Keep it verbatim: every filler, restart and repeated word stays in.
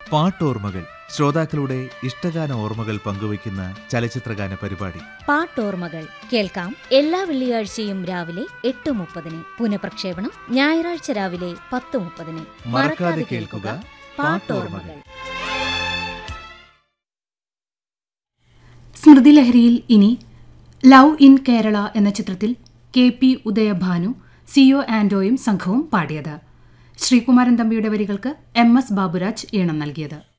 പാട്ടോർമ്മകൾ, ശ്രോതാക്കളുടെ ഇഷ്ടഗാന ഓർമ്മകൾ പങ്കുവയ്ക്കുന്ന ചലച്ചിത്രഗാന പരിപാടി. പാട്ടോർമ്മകൾ കേൾക്കാം എല്ലാ വെള്ളിയാഴ്ചയും രാവിലെ എട്ട് മുപ്പതിന്. പുനഃപ്രക്ഷേപണം ഞായറാഴ്ച രാവിലെ പത്ത് മുപ്പതിന്. മറക്കാതെ കേൾക്കുക പാട്ടോർമ്മകൾ. സ്മൃതിലഹരിയിൽ ഇനി ലവ് ഇൻ കേരള എന്ന ചിത്രത്തിൽ K P Udayabhanu, C O ആൻഡോയും സംഘവും പാടിയത്. ശ്രീകുമാരൻ തമ്പിയുടെ വരികൾക്ക് എം എസ് ബാബുരാജ് ഈണം നൽകിയത്.